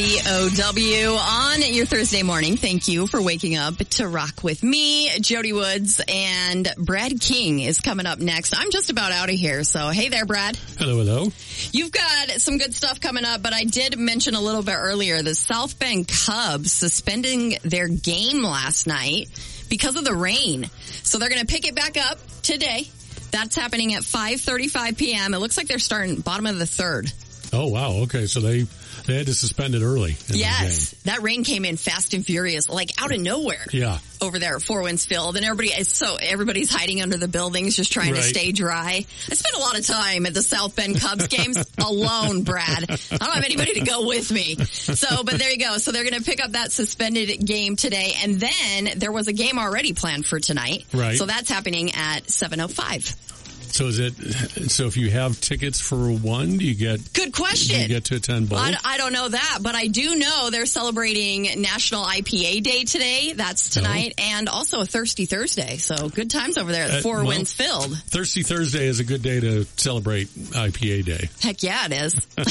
EOW on your Thursday morning. Thank you for waking up to rock with me, Jody Woods, and Brad King is coming up next. I'm just about out of here, so hey there, Brad. Hello, hello. You've got some good stuff coming up, but I did mention a little bit earlier the South Bend Cubs suspending their game last night because of the rain. So they're going to pick it back up today. That's happening at 5:35 p.m. It looks like they're starting bottom of the third. Oh, wow. Okay, so they had to suspend it early. Yes, that rain came in fast and furious, like out of nowhere. Yeah. Over there at Four Winds Field, and everybody's hiding under the buildings, just trying to stay dry. I spent a lot of time at the South Bend Cubs games alone, Brad. I don't have anybody to go with me. But there you go. So they're going to pick up that suspended game today, and then there was a game already planned for tonight. Right. So that's happening at 7:05. So so if you have tickets for one, do you get... Good question. Do you get to attend both? I don't know that, but I do know they're celebrating National IPA Day today. That's tonight, and also a Thirsty Thursday. So good times over there at Four Winds Field. Thirsty Thursday is a good day to celebrate IPA Day. Heck yeah, it is.